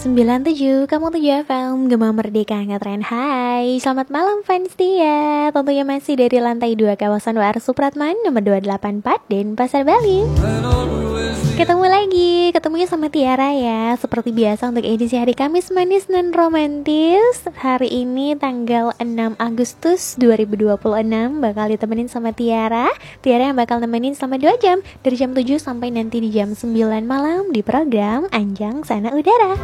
97, kamu 7 FM, Gema Merdeka Ngetren. Hai, selamat malam fans Tia. Tentunya masih dari lantai 2 kawasan WR Supratman nomor 284 Denpasar, Bali. Ketemunya sama Tiara ya. Seperti biasa untuk edisi hari Kamis manis dan romantis. Hari ini tanggal 6 Agustus 2026 bakal ditemenin sama Tiara. Tiara yang bakal nemenin selama 2 jam, dari jam 7 sampai nanti di jam 9 malam di program Anjang Sana Udara.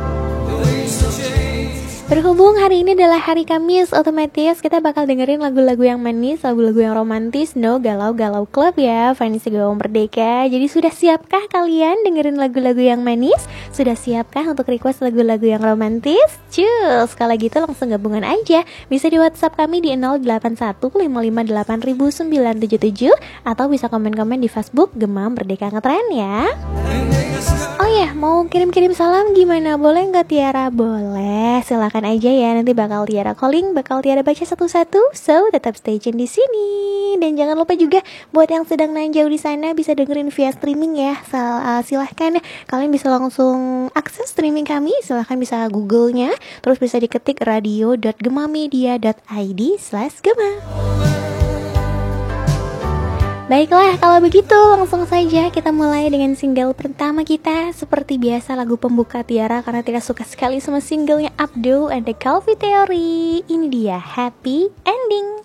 Berhubung hari ini adalah hari Kamis, otomatis kita bakal dengerin lagu-lagu yang manis, lagu-lagu yang romantis, no galau-galau club ya, fans Gema Merdeka. Jadi sudah siapkah kalian dengerin lagu-lagu yang manis? Sudah siapkah untuk request lagu-lagu yang romantis? Cus, kalau gitu langsung gabungan aja. Bisa di WhatsApp kami di 0815580977 atau bisa komen-komen di Facebook Gema Merdeka Ngetren ya. Oh ya, mau kirim-kirim salam gimana? Boleh nggak Tiara? Boleh, silakan aja ya. Nanti bakal Tiara calling, bakal Tiara baca satu-satu. So, tetap stay tune di sini. Dan jangan lupa juga buat yang sedang nanjau di sana bisa dengerin via streaming ya. Silahkan ya. Kalian bisa langsung akses streaming kami. Silahkan bisa Google-nya, terus bisa diketik radio.gemamedia.id/gema. Baiklah, kalau begitu langsung saja kita mulai dengan single pertama kita. Seperti biasa lagu pembuka Tiara, karena Tiara suka sekali sama singlenya Abdo and the Calvi Theory. Ini dia Happy Ending.